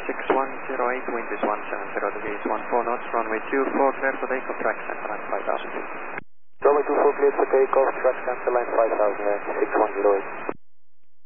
6108, wind is 170 degrees, 14 knots, runway 24, clear for takeoff, track center line 5000 feet. Runway 24 clear for takeoff, track center line 5000 and 6108.